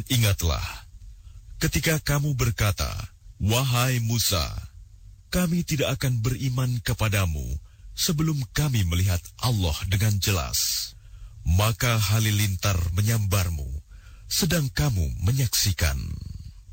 ingatlah, ketika kamu berkata, "Wahai Musa, kami tidak akan beriman kepadamu sebelum kami melihat Allah dengan jelas." Maka halilintar menyambarmu, sedang kamu menyaksikan.